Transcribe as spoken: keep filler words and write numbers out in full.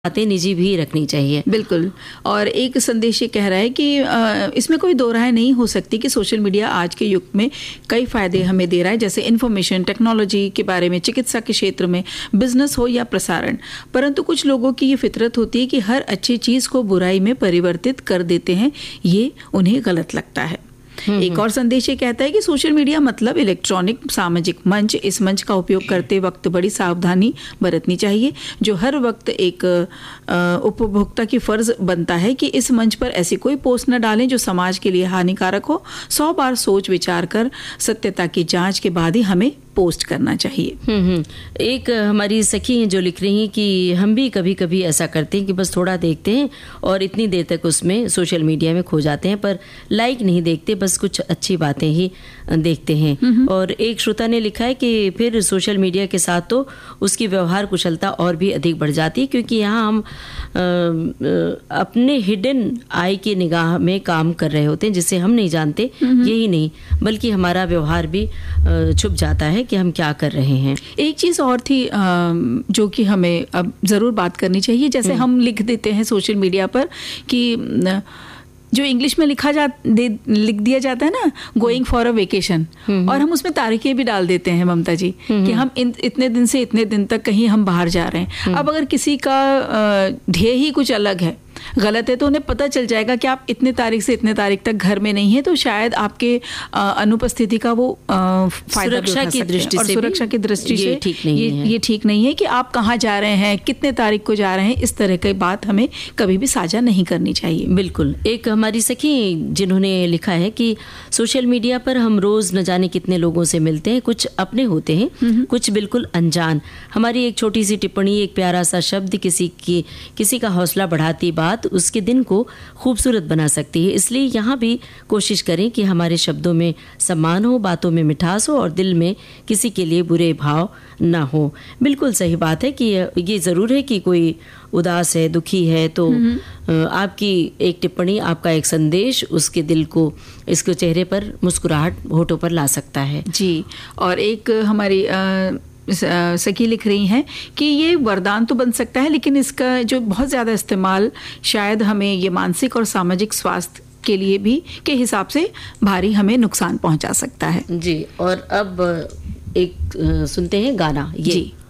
बातें निजी भी रखनी चाहिए। बिल्कुल। और एक संदेश ये कह रहा है कि आ, इसमें कोई दो राय नहीं हो सकती कि सोशल मीडिया आज के युग में कई फायदे हमें दे रहा है, जैसे इन्फॉर्मेशन टेक्नोलॉजी के बारे में, चिकित्सा के क्षेत्र में, बिजनेस हो या प्रसारण। परंतु कुछ लोगों की ये फितरत होती है कि हर अच्छी चीज़ को बुराई में परिवर्तित कर देते हैं, ये उन्हें गलत लगता है। एक और संदेश ये कहता है कि सोशल मीडिया मतलब इलेक्ट्रॉनिक सामाजिक मंच। इस मंच का उपयोग करते वक्त बड़ी सावधानी बरतनी चाहिए। जो हर वक्त एक उपभोक्ता की फर्ज बनता है कि इस मंच पर ऐसी कोई पोस्ट न डालें जो समाज के लिए हानिकारक हो। सौ बार सोच विचार कर सत्यता की जांच के बाद ही हमें पोस्ट करना चाहिए। हम्म एक हमारी सखी हैं जो लिख रही हैं कि हम भी कभी कभी ऐसा करते हैं कि बस थोड़ा देखते हैं और इतनी देर तक उसमें सोशल मीडिया में खो जाते हैं, पर लाइक नहीं देखते, बस कुछ अच्छी बातें ही देखते हैं। और एक श्रोता ने लिखा है कि फिर सोशल मीडिया के साथ तो उसकी व्यवहार कुशलता और भी अधिक बढ़ जाती है, क्योंकि यहाँ हम आ, अपने हिडन आई की निगाह में काम कर रहे होते हैं जिसे हम नहीं जानते। यही नहीं बल्कि हमारा व्यवहार भी छुप जाता है कि हम क्या कर रहे हैं। एक चीज़ और थी जो कि हमें अब ज़रूर बात करनी चाहिए, जैसे हम लिख देते हैं सोशल मीडिया पर कि जो इंग्लिश में लिखा जा दे, लिख दिया जाता है ना, गोइंग फॉर अ वेकेशन, और हम उसमें तारीखें भी डाल देते हैं ममता जी कि हम इन, इतने दिन से इतने दिन तक कहीं हम बाहर जा रहे हैं। अब अगर किसी का ध्येय ही कुछ अलग है, गलत है, तो उन्हें पता चल जाएगा कि आप इतने तारीख से इतने तारीख तक घर में नहीं है, तो शायद आपके अनुपस्थिति का वो फायदा सुरक्षा की दृष्टि और से सुरक्षा की दृष्टि से ठीक नहीं ये, है। ये ठीक नहीं है कि आप कहाँ जा रहे हैं, कितने तारीख को जा रहे हैं। इस तरह की बात हमें कभी भी साझा नहीं करनी चाहिए। बिल्कुल। एक हमारी सखी जिन्होंने लिखा है कि सोशल मीडिया पर हम रोज न जाने कितने लोगों से मिलते हैं, कुछ अपने होते हैं, कुछ बिल्कुल अनजान। हमारी एक छोटी सी टिप्पणी, एक प्यारा सा शब्द किसी की किसी का हौसला बढ़ाती बात उसके दिन को खूबसूरत बना सकती है। इसलिए यहाँ भी कोशिश करें कि हमारे शब्दों में सम्मान हो, बातों में मिठास हो और दिल में किसी के लिए बुरे भाव ना हो। बिल्कुल सही बात है कि ये ज़रूर है कि कोई उदास है, दुखी है, तो आपकी एक टिप्पणी, आपका एक संदेश उसके दिल को, इसके चेहरे पर मुस्कुराहट होठों पर ला सकता है। जी। और एक हमारी आ, सखी लिख रही हैं कि ये वरदान तो बन सकता है, लेकिन इसका जो बहुत ज़्यादा इस्तेमाल शायद हमें ये मानसिक और सामाजिक स्वास्थ्य के लिए भी के हिसाब से भारी हमें नुकसान पहुंचा सकता है। जी। और अब एक सुनते हैं गाना ये। जी।